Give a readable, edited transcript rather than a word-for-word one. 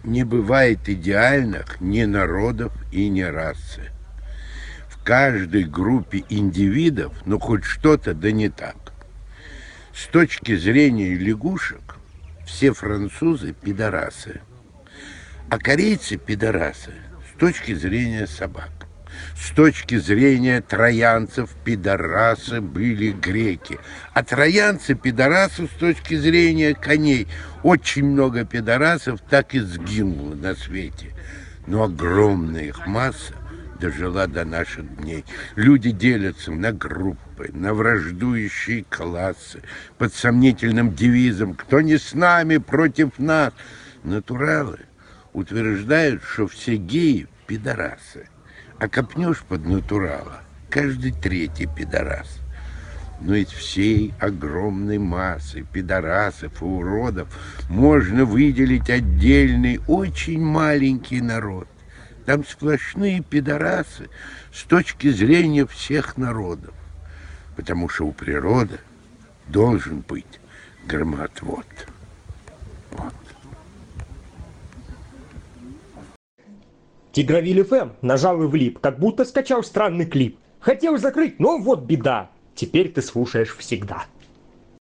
Не бывает идеальных ни народов и ни расы. В каждой группе индивидов, ну, хоть что-то, да не так. С точки зрения лягушек, все французы пидорасы, а корейцы пидорасы с точки зрения собак. С точки зрения троянцев пидорасы были греки, а троянцы пидорасы с точки зрения коней. Очень много пидорасов так и сгинуло на свете, но огромная их масса дожила до наших дней. Люди делятся на группы, на враждующие классы, под сомнительным девизом «Кто не с нами, против нас». Натуралы утверждают, что все геи – пидорасы. А копнешь под натурала, каждый третий пидорас. Но из всей огромной массы пидорасов и уродов можно выделить отдельный, очень маленький народ. Там сплошные пидорасы с точки зрения всех народов. Потому что у природы должен быть громоотвод. Вот. Тигровиль ФМ нажал и влип, как будто скачал странный клип. Хотел закрыть, но вот беда. Теперь ты слушаешь всегда.